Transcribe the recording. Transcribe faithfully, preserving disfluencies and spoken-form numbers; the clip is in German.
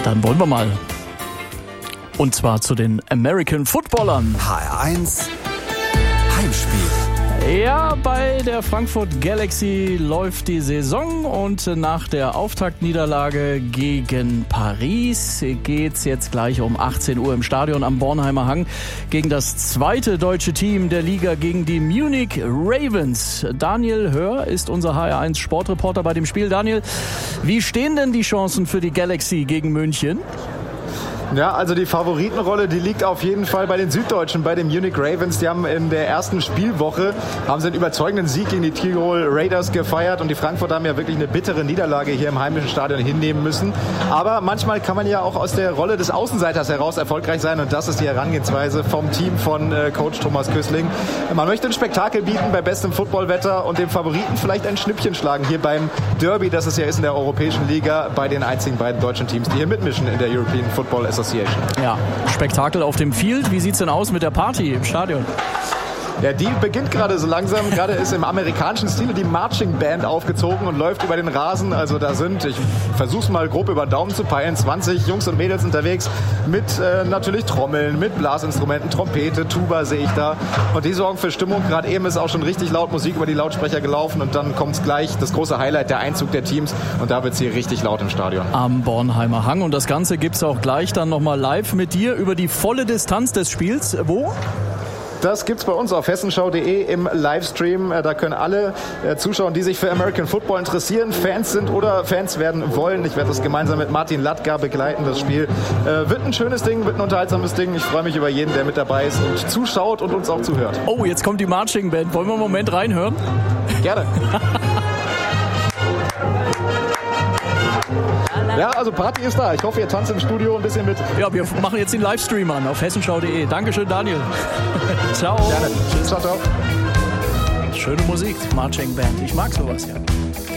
Dann wollen wir mal. Und zwar zu den American Footballern. H R eins Heimspiel. Ja, bei der Frankfurt Galaxy läuft die Saison und nach der Auftaktniederlage gegen Paris geht's jetzt gleich um achtzehn Uhr im Stadion am Bornheimer Hang gegen das zweite deutsche Team der Liga, gegen die Munich Ravens. Daniel Hör ist unser H R eins Sportreporter bei dem Spiel. Daniel, wie stehen denn die Chancen für die Galaxy gegen München? Ja, also die Favoritenrolle, die liegt auf jeden Fall bei den Süddeutschen, bei den Munich Ravens. Die haben in der ersten Spielwoche haben sie einen überzeugenden Sieg gegen die Tirol Raiders gefeiert und die Frankfurter haben ja wirklich eine bittere Niederlage hier im heimischen Stadion hinnehmen müssen. Aber manchmal kann man ja auch aus der Rolle des Außenseiters heraus erfolgreich sein und das ist die Herangehensweise vom Team von äh, Coach Thomas Küssling. Man möchte ein Spektakel bieten bei bestem Footballwetter und dem Favoriten vielleicht ein Schnippchen schlagen hier beim Derby, das es ja ist in der Europäischen Liga, bei den einzigen beiden deutschen Teams, die hier mitmischen in der European Football Association. Ja, Spektakel auf dem Field. Wie sieht's denn aus mit der Party im Stadion? Ja, die beginnt gerade so langsam. Gerade ist im amerikanischen Stil die Marching Band aufgezogen und läuft über den Rasen. Also da sind, ich versuch's mal grob über Daumen zu peilen, zwanzig Jungs und Mädels unterwegs mit äh, natürlich Trommeln, mit Blasinstrumenten, Trompete, Tuba sehe ich da. Und die sorgen für Stimmung. Gerade eben ist auch schon richtig laut Musik über die Lautsprecher gelaufen und dann kommt's gleich, das große Highlight, der Einzug der Teams. Und da wird's hier richtig laut im Stadion. Am Bornheimer Hang. Und das Ganze gibt's auch gleich dann nochmal live mit dir über die volle Distanz des Spiels. Wo? Das gibt's bei uns auf hessenschau punkt de im Livestream. Da können alle Zuschauer, die sich für American Football interessieren, Fans sind oder Fans werden wollen. Ich werde das gemeinsam mit Martin Latka begleiten, das Spiel. Äh, wird ein schönes Ding, wird ein unterhaltsames Ding. Ich freue mich über jeden, der mit dabei ist und zuschaut und uns auch zuhört. Oh, jetzt kommt die Marching Band. Wollen wir einen Moment reinhören? Gerne. Ja, also Party ist da. Ich hoffe, ihr tanzt im Studio ein bisschen mit. Ja, wir machen jetzt den Livestream an auf hessenschau punkt de. Dankeschön, Daniel. Ciao. Gerne. Tschüss. Ciao, ciao. Schöne Musik, Marching Band. Ich mag sowas ja.